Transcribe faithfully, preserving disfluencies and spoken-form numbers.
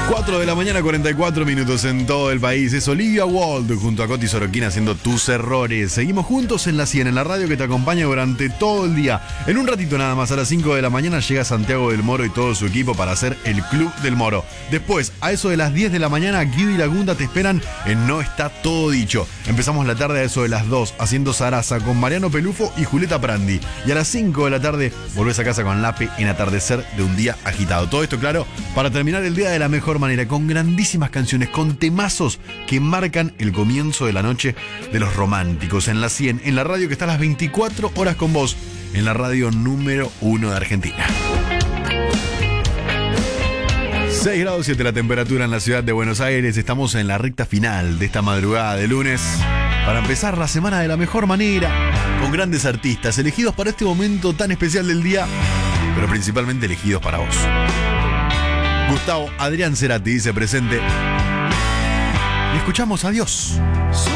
cuatro de la mañana, cuarenta y cuatro minutos en todo el país. Es Olivia Wilde junto a Coti Sorokin haciendo Tus Errores. Seguimos juntos en la cien, en la radio que te acompaña durante todo el día. En un ratito nada más, a las cinco de la mañana, llega Santiago del Moro y todo su equipo para hacer el Club del Moro. Después, a eso de las diez de la mañana, Guido y Lagunda te esperan en No Está Todo Dicho. Empezamos la tarde a eso de las dos, haciendo Sarasa con Mariano Pelufo y Julieta Prandi. Y a las cinco de la tarde, volvés a casa con Lape en Atardecer de un Día Agitado. Todo esto, claro, para terminar el día de la mejor manera, con grandísimas canciones, con temazos que marcan el comienzo de la noche de los románticos. En la cien, en la radio que está a las veinticuatro horas con vos, en la radio número uno de Argentina. seis grados siete la temperatura en la ciudad de Buenos Aires. Estamos en la recta final de esta madrugada de lunes para empezar la semana de la mejor manera, con grandes artistas elegidos para este momento tan especial del día, pero principalmente elegidos para vos. Gustavo Adrián Cerati dice presente. Y escuchamos Adiós.